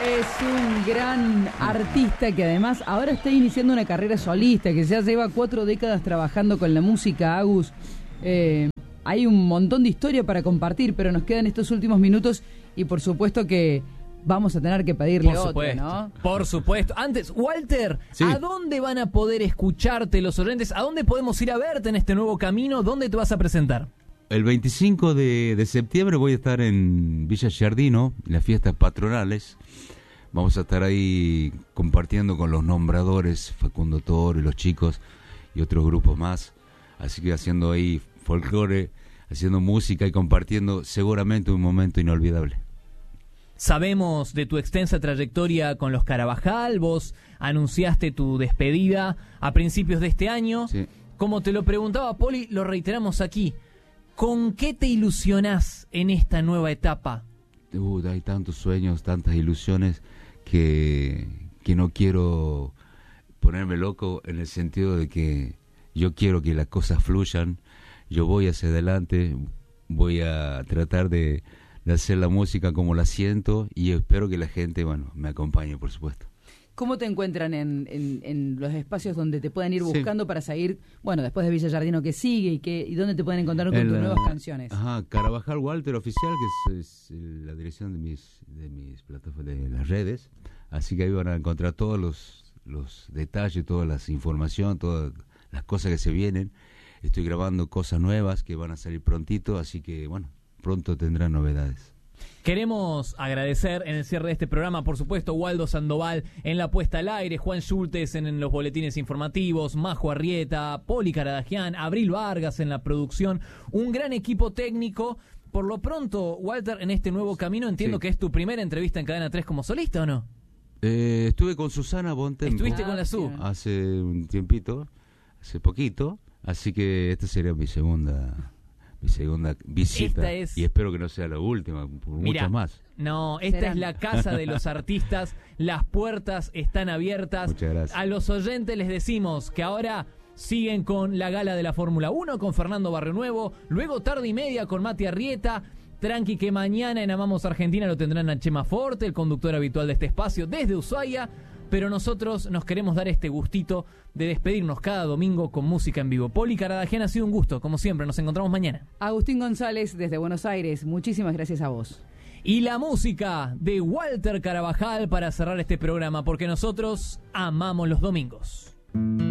Es un gran artista que además ahora está iniciando una carrera solista, que ya lleva 4 décadas trabajando con la música, Agus. Hay un montón de historia para compartir, pero nos quedan estos últimos minutos y por supuesto que vamos a tener que pedirle otra, ¿no? Por supuesto. Antes, Walter, sí. ¿A dónde van a poder escucharte los oyentes? ¿A dónde podemos ir a verte en este nuevo camino? ¿Dónde te vas a presentar? El 25 de septiembre voy a estar en Villa Giardino, en las fiestas patronales. Vamos a estar ahí compartiendo con los nombradores, Facundo Toro y los chicos y otros grupos más. Así que haciendo ahí folclore, haciendo música y compartiendo seguramente un momento inolvidable. Sabemos de tu extensa trayectoria con los Carabajal. Vos anunciaste tu despedida a principios de este año. Sí. Como te lo preguntaba Poli, lo reiteramos aquí. ¿Con qué te ilusionás en esta nueva etapa? Hay tantos sueños, tantas ilusiones que no quiero ponerme loco, en el sentido de que yo quiero que las cosas fluyan. Yo voy hacia adelante, voy a tratar de hacer la música como la siento y espero que la gente, me acompañe, por supuesto. ¿Cómo te encuentran en los espacios donde te pueden ir buscando para seguir, después de Villa Giardino, qué sigue y dónde te pueden encontrar con tus nuevas canciones? Carabajal Walter Oficial, que es la dirección de mis plataformas, de las redes. Así que ahí van a encontrar todos los detalles, todas las informaciones, todas las cosas que se vienen. Estoy grabando cosas nuevas que van a salir prontito, así que pronto tendrán novedades. Queremos agradecer en el cierre de este programa, por supuesto, Waldo Sandoval en la puesta al aire, Juan Schultes en los boletines informativos, Majo Arrieta, Poli Caradagian, Abril Vargas en la producción, un gran equipo técnico. Por lo pronto, Walter, en este nuevo camino, entiendo que es tu primera entrevista en Cadena 3 como solista, ¿o no? Estuve con Susana Bontempo. ¿Estuviste con la Su? Hace un tiempito, hace poquito, así que esta sería mi segunda visita, y espero que no sea la última, por muchas más. No, esta es la casa de los artistas, las puertas están abiertas. Muchas gracias. A los oyentes les decimos que ahora siguen con la gala de la Fórmula 1 con Fernando Barrionuevo, luego tarde y media con Mati Arrieta. Tranqui que mañana en Amamos Argentina lo tendrán a Chema Forte, el conductor habitual de este espacio desde Ushuaia. Pero nosotros nos queremos dar este gustito de despedirnos cada domingo con música en vivo. Poli Caradagian, ha sido un gusto, como siempre. Nos encontramos mañana. Agustín González, desde Buenos Aires, muchísimas gracias a vos. Y la música de Walter Carabajal para cerrar este programa, porque nosotros amamos los domingos.